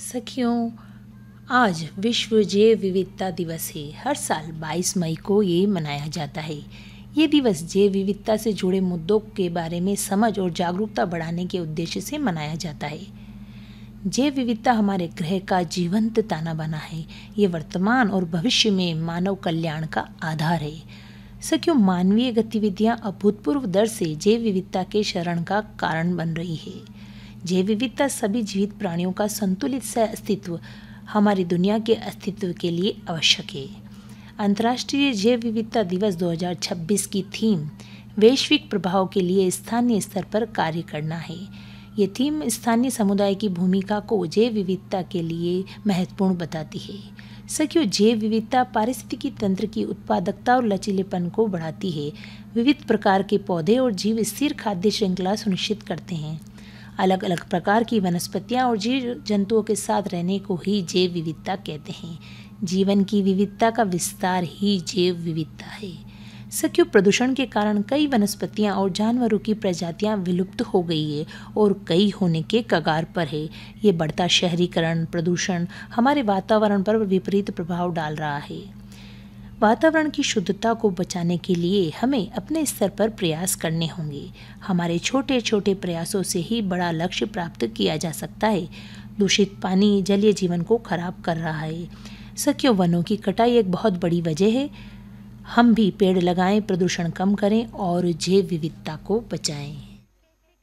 सखियों, आज विश्व जैव विविधता दिवस है। हर साल 22 मई को ये मनाया जाता है। ये दिवस जैव विविधता से जुड़े मुद्दों के बारे में समझ और जागरूकता बढ़ाने के उद्देश्य से मनाया जाता है। जैव विविधता हमारे ग्रह का जीवंत ताना बाना है। ये वर्तमान और भविष्य में मानव कल्याण का आधार है। सखियों, मानवीय गतिविधियां अभूतपूर्व दर से जैव विविधता के क्षरण का कारण बन रही है। जैव विविधता सभी जीवित प्राणियों का संतुलित सह अस्तित्व हमारी दुनिया के अस्तित्व के लिए आवश्यक है। अंतर्राष्ट्रीय जैव विविधता दिवस 2026 की थीम वैश्विक प्रभाव के लिए स्थानीय स्तर पर कार्य करना है। ये थीम स्थानीय समुदाय की भूमिका को जैव विविधता के लिए महत्वपूर्ण बताती है। सखियों, जैव विविधता पारिस्थितिकी तंत्र की उत्पादकता और लचीलेपन को बढ़ाती है। विविध प्रकार के पौधे और जीव स्थिर खाद्य श्रृंखला सुनिश्चित करते हैं। अलग अलग प्रकार की वनस्पतियां और जीव जंतुओं के साथ रहने को ही जैव विविधता कहते हैं। जीवन की विविधता का विस्तार ही जैव विविधता है। सखियों, प्रदूषण के कारण कई वनस्पतियां और जानवरों की प्रजातियां विलुप्त हो गई है और कई होने के कगार पर है। ये बढ़ता शहरीकरण, प्रदूषण हमारे वातावरण पर विपरीत प्रभाव डाल रहा है। वातावरण की शुद्धता को बचाने के लिए हमें अपने स्तर पर प्रयास करने होंगे। हमारे छोटे छोटे प्रयासों से ही बड़ा लक्ष्य प्राप्त किया जा सकता है। दूषित पानी जलीय जीवन को खराब कर रहा है। सखियों, वनों की कटाई एक बहुत बड़ी वजह है। हम भी पेड़ लगाएं, प्रदूषण कम करें और जैव विविधता को बचाएं।